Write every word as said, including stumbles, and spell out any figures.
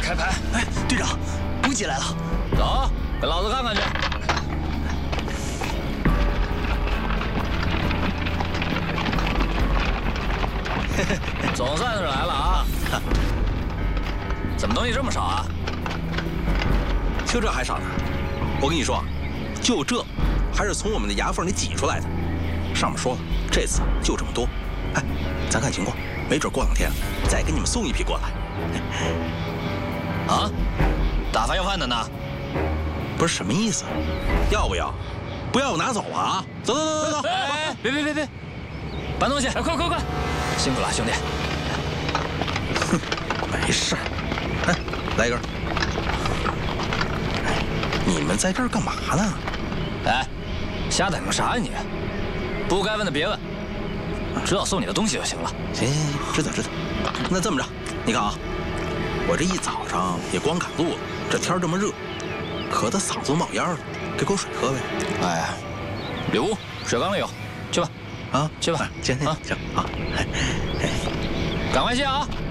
开牌！哎，队长，补给来了。 走，跟老子看看去。总算是来了啊！怎么东西这么少啊？ 就这还少呢？我跟你说，就这，还是从我们的牙缝里挤出来的。上面说了，这次就这么多。哎，咱看情况，没准过两天再给你们送一批过来。 啊？打发要饭的呢？ 不是什么意思？要不要？不要我拿走了啊！走走走走走！ 哎，别别别别，搬东西！快快快！辛苦了，兄弟。 哼，没事。哎，来一根。哎，你们在这儿干嘛呢？ 哎，瞎等个啥呀你？不该问的别问，知道送你的东西就行了。 行行行，知道知道。那这么着，你看啊，我这一早上也光赶路了，这天这么热，渴得嗓子冒烟了，给口水喝呗。 哎，里屋水缸里有，去吧。 啊， 去吧。 行行行啊， 赶快去啊！